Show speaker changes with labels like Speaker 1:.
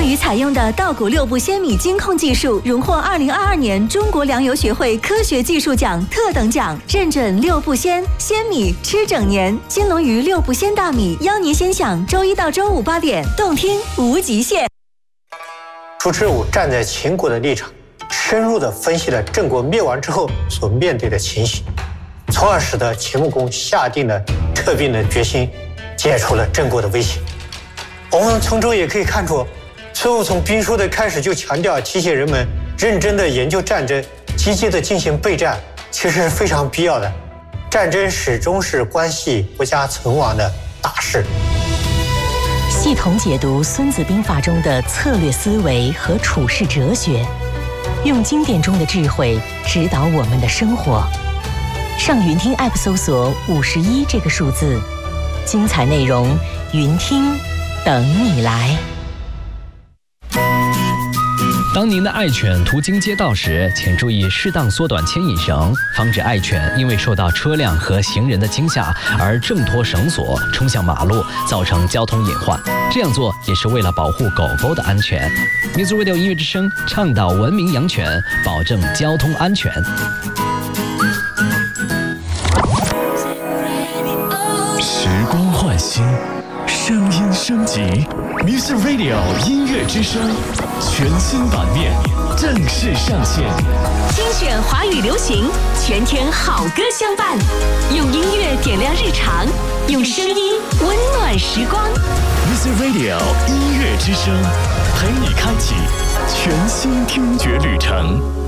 Speaker 1: 宇采用的稻谷6步鲜米精控技术，荣获2022年中国粮油学会科学技术奖特等奖，认准6步鲜米吃整年。金龙鱼6步鲜大米，邀您先享周一到周五8点，动听无极限。
Speaker 2: 朱之武站在秦国的立场，深入地分析了郑国灭亡之后所面对的情形，从而使得秦穆公下定了撤兵的决心，解除了郑国的威胁。我们从中也可以看出，孙武从兵书的开始就强调提醒人们认真地研究战争，积极地进行备战，其实是非常必要的。战争始终是关系国家存亡的大事。
Speaker 3: 系统解读《孙子兵法》中的策略思维和处世哲学，用经典中的智慧指导我们的生活。上云听 App 搜索51这个数字，精彩内容云听等你来。
Speaker 4: 当您的爱犬途经街道时，请注意适当缩短牵引绳，防止爱犬因为受到车辆和行人的惊吓而挣脱绳索冲向马路，造成交通隐患。这样做也是为了保护狗狗的安全。Music Radio 音乐之声倡导文明养犬，保证交通安全。
Speaker 5: 时光换新，声音升级。Music Radio 音乐之声全新版面正式上线，
Speaker 3: 精选华语流行，全天好歌相伴，用音乐点亮日常，用声音温暖时光。
Speaker 5: Music Radio 音乐之声陪你开启全新听觉旅程。